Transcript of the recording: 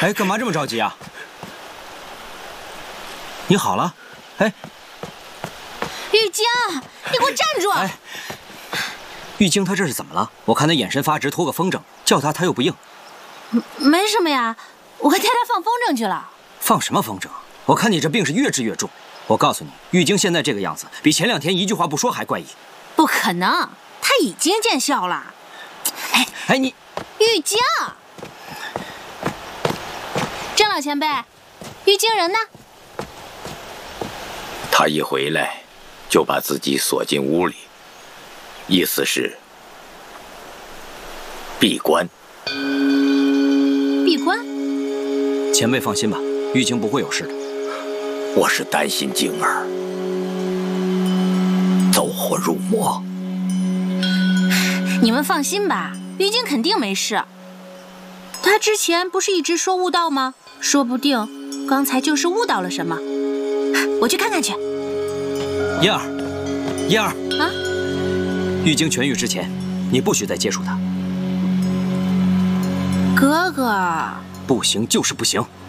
哎，干嘛这么着急啊？你好了？哎， 玉京，你给我站住！ 哎，玉京他这是怎么了？我看他眼神发直，拖个风筝，叫他又不应。 没什么呀，我带他放风筝去了。 放什么风筝？我看你这病是越治越重。我告诉你，玉京现在这个样子，比前2天一句话不说还怪异。 不可能，他已经见效了。 哎，你玉京，郑老前辈，玉京人呢？ 他一回来，就把自己锁进屋里，意思是闭关。 闭关？ 前辈放心吧，玉京不会有事的。 我是担心静儿走火入魔。 你们放心吧，玉京肯定没事。他之前不是一直说悟道吗？说不定刚才就是悟到了什么。我去看看去。 燕儿啊！ 玉京痊愈之前，你不许再接触他。 哥哥， 不行就是不行。